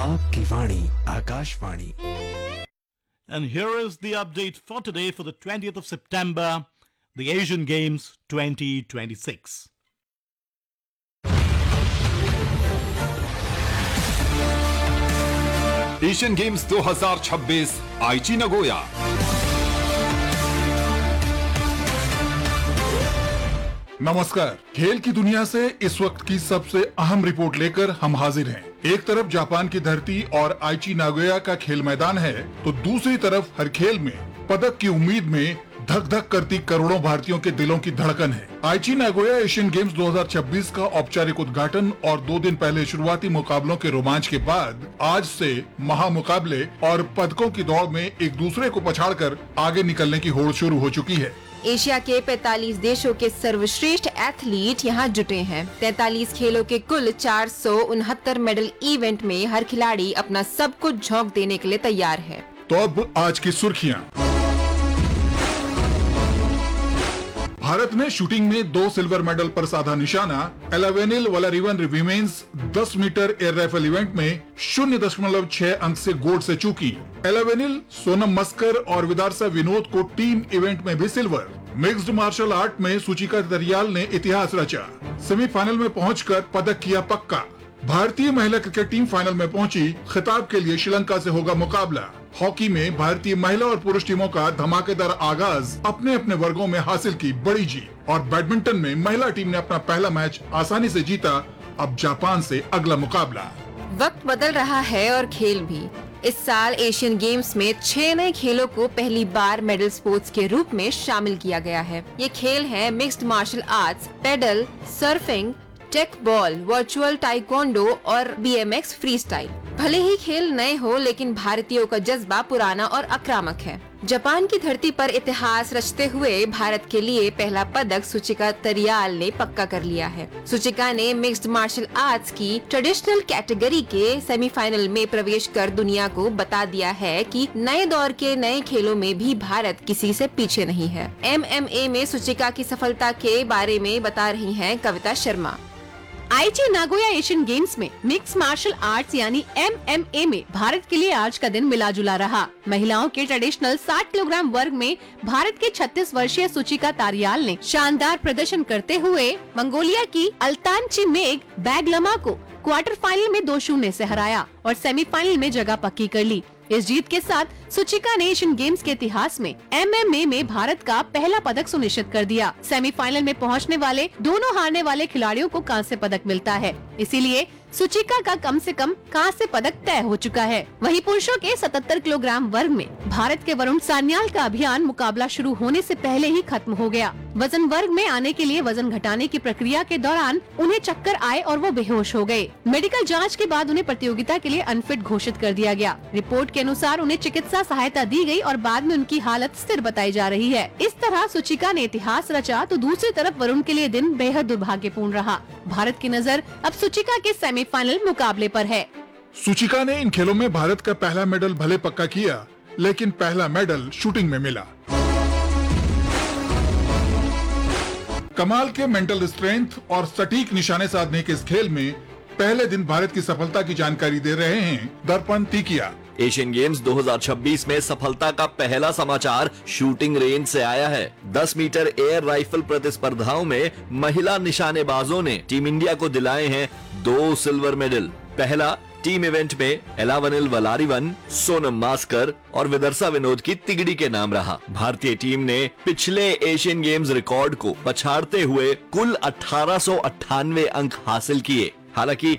आपकी वाणी Akashvani. And here is the update for today for the 20th of September, the Asian Games 2026. Asian games 2026 आईची Nagoya. नमस्कार, खेल की दुनिया से इस वक्त की सबसे अहम रिपोर्ट लेकर हम हाजिर हैं। एक तरफ जापान की धरती और आईची नागोया का खेल मैदान है, तो दूसरी तरफ हर खेल में पदक की उम्मीद में धक धक करती करोड़ों भारतीयों के दिलों की धड़कन है। आईची नागोया एशियन गेम्स 2026 का औपचारिक उद्घाटन और 2 दिन पहले शुरुआती मुकाबलों के रोमांच के बाद आज से महामुकाबले और पदकों की दौड़ में एक दूसरे को पछाड़कर आगे निकलने की होड़ शुरू हो चुकी है। एशिया के 45 देशों के सर्वश्रेष्ठ एथलीट यहाँ जुटे हैं। 43 खेलों के कुल 469 मेडल इवेंट में हर खिलाड़ी अपना सब कुछ झोंक देने के लिए तैयार है। तो अब आज की सुर्खियां। भारत ने शूटिंग में 2 सिल्वर मेडल पर साधा निशाना। Elavenil Valarivan women's 10 metre air rifle event में 0.6 अंक से गोल्ड से चूकी। एलावेनिल सोनम मस्कर और विदारसा विनोद को टीम इवेंट में भी सिल्वर। मिक्स्ड मार्शल आर्ट में सुचिका दरियाल ने इतिहास रचा। सेमीफाइनल में पहुंचकर पदक किया पक्का। भारतीय महिला क्रिकेट टीम फाइनल में पहुंची। खिताब के लिए श्रीलंका से होगा मुकाबला। हॉकी में भारतीय महिला और पुरुष टीमों का धमाकेदार आगाज, अपने अपने वर्गों में हासिल की बड़ी जीत। और बैडमिंटन में महिला टीम ने अपना पहला मैच आसानी से जीता। अब जापान से अगला मुकाबला। वक्त बदल रहा है और खेल भी। इस साल एशियन गेम्स में 6 नए खेलों को पहली बार मेडल स्पोर्ट्स के रूप में शामिल किया गया है। ये खेल हैं mixed martial arts, pedal, surfing, take ball, virtual taekwondo और BMX फ्री स्टाइल। भले ही खेल नए हो, लेकिन भारतीयों का जज्बा पुराना और आक्रामक है। जापान की धरती पर इतिहास रचते हुए भारत के लिए पहला पदक सुचिका दरियाल ने पक्का कर लिया है। सुचिका ने मिक्स्ड मार्शल आर्ट्स की ट्रेडिशनल कैटेगरी के सेमीफाइनल में प्रवेश कर दुनिया को बता दिया है कि नए दौर के नए खेलों में भी भारत किसी से पीछे नहीं है। MMA में सुचिका की सफलता के बारे में बता रही हैं कविता शर्मा। आईची नागोया एशियन गेम्स में मिक्स मार्शल आर्ट्स यानी MMA में भारत के लिए आज का दिन मिला जुला रहा। महिलाओं के ट्रेडिशनल 60 किलोग्राम वर्ग में भारत के 36 वर्षीय सुचिका तारियाल ने शानदार प्रदर्शन करते हुए मंगोलिया की अल्तान चिमेग बैगलमा को क्वार्टर फाइनल में 2-0 से हराया और सेमीफाइनल में जगह पक्की कर ली। इस जीत के साथ सुचिका ने एशियन गेम्स के इतिहास में MMA में भारत का पहला पदक सुनिश्चित कर दिया। सेमीफाइनल में पहुंचने वाले दोनों हारने वाले खिलाड़ियों को कांस्य पदक मिलता है, इसीलिए सुचिका का कम से कम कांस्य पदक तय हो चुका है। वहीं पुरुषों के 77 किलोग्राम वर्ग में भारत के वरुण सान्याल का अभियान मुकाबला शुरू होने से पहले ही खत्म हो गया। वजन वर्ग में आने के लिए वजन घटाने की प्रक्रिया के दौरान उन्हें चक्कर आए और वो बेहोश हो गए। मेडिकल जांच के बाद उन्हें प्रतियोगिता के लिए अनफिट घोषित कर दिया गया। रिपोर्ट के अनुसार उन्हें चिकित्सा सहायता दी गई और बाद में उनकी हालत स्थिर बताई जा रही है। इस तरह सुचिका ने इतिहास रचा, तो दूसरी तरफ वरुण के लिए दिन बेहद दुर्भाग्यपूर्ण रहा। भारत की नजर अब सुचिका के सेमीफाइनल मुकाबले पर है। सुचिका ने इन खेलों में भारत का पहला मेडल भले पक्का किया, लेकिन पहला मेडल शूटिंग में मिला। कमाल के मेंटल स्ट्रेंथ और सटीक निशाने साधने के इस खेल में पहले दिन भारत की सफलता की जानकारी दे रहे हैं दर्पण तीकिया। एशियन गेम्स 2026 में सफलता का पहला समाचार शूटिंग रेंज से आया है। 10 मीटर एयर राइफल प्रतिस्पर्धाओं में महिला निशानेबाजों ने टीम इंडिया को दिलाए हैं 2 सिल्वर मेडल। पहला टीम इवेंट में एलावेनिल वलारिवन, सोनम मास्कर और विदर्सा विनोद की तिगड़ी के नाम रहा। भारतीय टीम ने पिछले एशियन गेम्स रिकॉर्ड को पछाड़ते हुए कुल 1898 अंक हासिल किए। हालांकि